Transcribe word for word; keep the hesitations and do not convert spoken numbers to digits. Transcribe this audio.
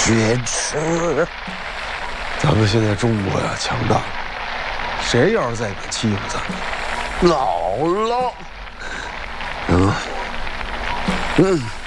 绝吃！咱们现在中国呀强大，谁要是再敢欺负咱们，老了。嗯嗯。